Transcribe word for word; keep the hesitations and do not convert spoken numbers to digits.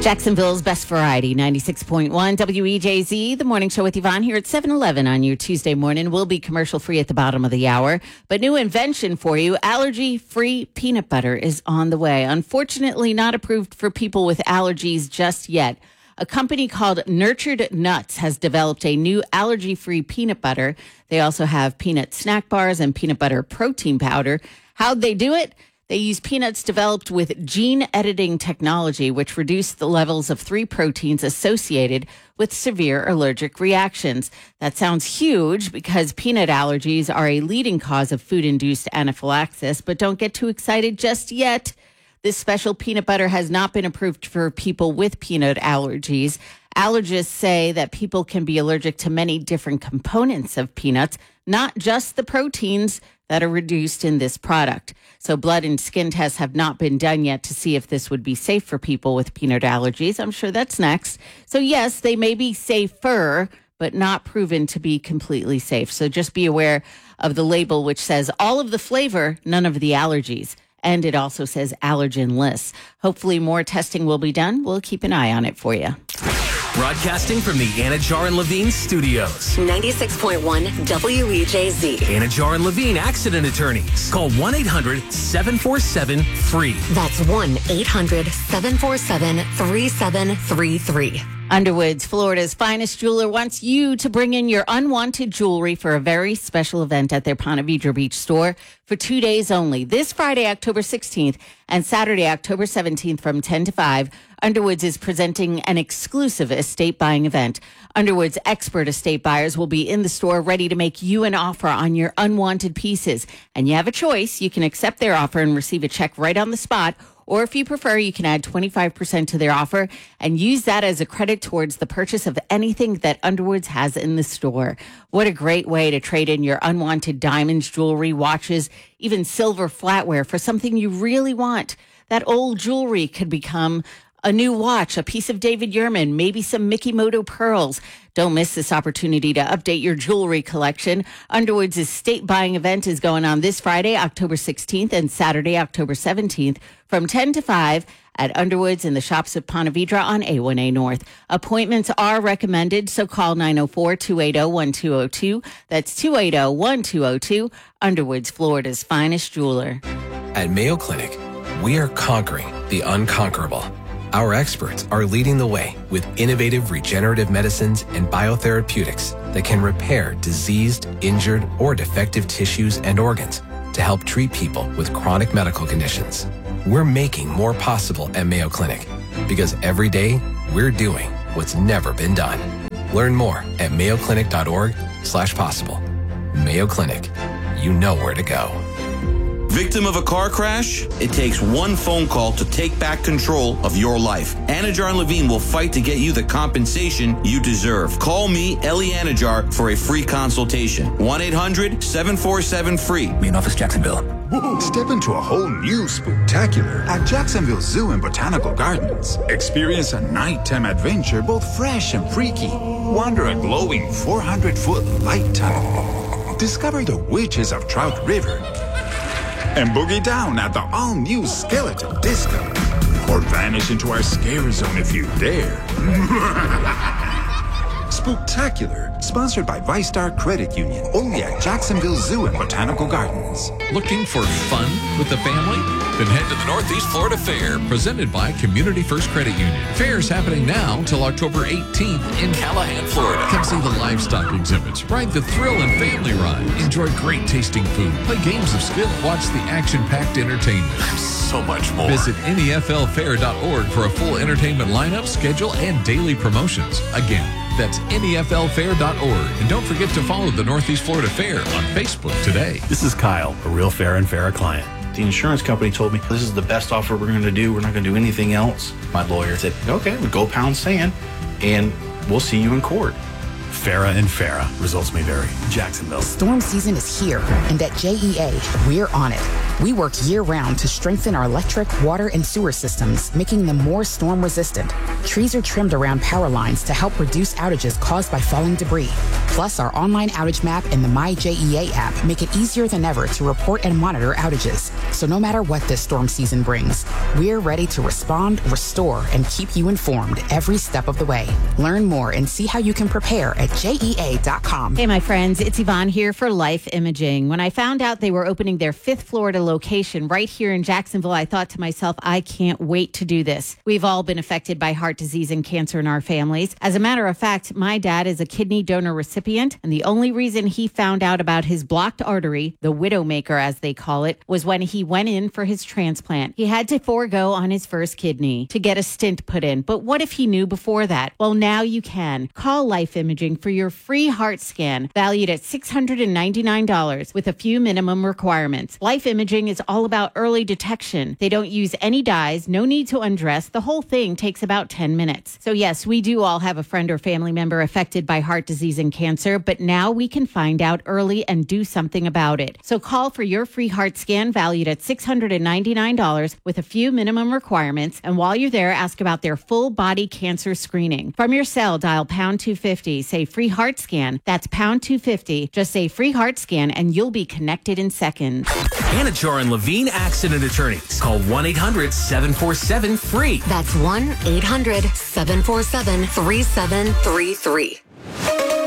Jacksonville's best variety, ninety-six point one W E J Z. The morning show with Yvonne here at seven eleven on your Tuesday morning. Will be commercial free at the bottom of the hour. But new invention for you, allergy-free peanut butter is on the way. Unfortunately, not approved for people with allergies just yet. A company called Nurtured Nuts has developed a new allergy-free peanut butter. They also have peanut snack bars and peanut butter protein powder. How'd they do it? They use peanuts developed with gene editing technology, which reduce the levels of three proteins associated with severe allergic reactions. That sounds huge because peanut allergies are a leading cause of food-induced anaphylaxis, but don't get too excited just yet. This special peanut butter has not been approved for people with peanut allergies. Allergists say that people can be allergic to many different components of peanuts, not just the proteins that are reduced in this product. So blood and skin tests have not been done yet to see if this would be safe for people with peanut allergies. I'm sure that's next. So yes, they may be safer, but not proven to be completely safe. So just be aware of the label, which says all of the flavor, none of the allergies. And it also says allergen-less. Hopefully more testing will be done. We'll keep an eye on it for you. Broadcasting from the Anajar and Levine studios. ninety-six point one W E J Z. Anajar and Levine accident attorneys. Call one eight hundred seven four seven free. That's one eight hundred seven four seven three seven three three. Underwoods, Florida's finest jeweler, wants you to bring in your unwanted jewelry for a very special event at their Ponte Vedra Beach store for two days only. This Friday, October sixteenth, and Saturday, October seventeenth from ten to five, Underwoods is presenting an exclusive estate buying event. Underwood's expert estate buyers will be in the store ready to make you an offer on your unwanted pieces. And you have a choice. You can accept their offer and receive a check right on the spot. Or if you prefer, you can add twenty-five percent to their offer and use that as a credit towards the purchase of anything that Underwoods has in the store. What a great way to trade in your unwanted diamonds, jewelry, watches, even silver flatware for something you really want. That old jewelry could become a new watch, a piece of David Yurman, maybe some Mikimoto pearls. Don't miss this opportunity to update your jewelry collection. Underwood's estate buying event is going on this Friday, October sixteenth, and Saturday, October seventeenth, from ten to five at Underwood's in the shops at Ponte Vedra on A one A North. Appointments are recommended, so call nine oh four, two eight oh, one two oh two. That's two eight oh, one two oh two. Underwood's, Florida's finest jeweler. At Mayo Clinic, we are conquering the unconquerable. Our experts are leading the way with innovative regenerative medicines and biotherapeutics that can repair diseased, injured, or defective tissues and organs to help treat people with chronic medical conditions. We're making more possible at Mayo Clinic because every day we're doing what's never been done. Learn more at mayoclinic.org slash possible. Mayo Clinic, you know where to go. Victim of a car crash? It takes one phone call to take back control of your life. Anajar and Levine will fight to get you the compensation you deserve. Call me, Ellie Anajar, for a free consultation. one eight hundred seven four seven free. Main office, Jacksonville. Step into a whole new spectacular at Jacksonville Zoo and Botanical Gardens. Experience a nighttime adventure both fresh and freaky. Wander a glowing four hundred foot light tunnel. Discover the witches of Trout River. And boogie down at the all-new Skeleton Disco. Or vanish into our scare zone if you dare. Spooktacular, sponsored by ViStar Credit Union, only at Jacksonville Zoo and Botanical Gardens. Looking for fun with the family? Then head to the Northeast Florida Fair, presented by Community First Credit Union. Fair's happening now until October eighteenth in Callahan, Florida. Come see the livestock exhibits, ride the thrill and family ride, enjoy great tasting food, play games of skill, watch the action-packed entertainment, and so much more. Visit N E F L fair dot org for a full entertainment lineup, schedule, and daily promotions. Again, that's N E F L fair dot org. And don't forget to follow the Northeast Florida Fair on Facebook today. This is Kyle, a real Fair and Fair client. The insurance company told me this is the best offer we're going to do. We're not going to do anything else. My lawyer said, okay, we'll go pound sand and we'll see you in court. Farah and Farah. Results may vary. Jacksonville. Storm season is here, and at J E A, we're on it. We work year-round to strengthen our electric, water, and sewer systems, making them more storm-resistant. Trees are trimmed around power lines to help reduce outages caused by falling debris. Plus, our online outage map and the My J E A app make it easier than ever to report and monitor outages. So no matter what this storm season brings, we're ready to respond, restore, and keep you informed every step of the way. Learn more and see how you can prepare at J E A dot com. Hey, my friends, it's Yvonne here for Life Imaging. When I found out they were opening their fifth Florida location right here in Jacksonville, I thought to myself, I can't wait to do this. We've all been affected by heart disease and cancer in our families. As a matter of fact, my dad is a kidney donor recipient, and the only reason he found out about his blocked artery, the widowmaker as they call it, was when he went in for his transplant. He had to forego on his first kidney to get a stent put in. But what if he knew before that? Well, now you can. Call Life Imaging for your free heart scan, valued at six hundred ninety-nine dollars with a few minimum requirements. Life Imaging is all about early detection. They don't use any dyes, no need to undress. The whole thing takes about ten minutes. So yes, we do all have a friend or family member affected by heart disease and cancer, but now we can find out early and do something about it. So call for your free heart scan, valued at six hundred ninety-nine dollars with a few minimum requirements. And while you're there, ask about their full body cancer screening. From your cell, dial pound two fifty, say free heart scan. That's pound two fifty. Just say free heart scan and you'll be connected in seconds. Anajar and Levine Accident Attorneys. Call one eight hundred seven four seven free. That's one eight hundred seven four seven three seven three three.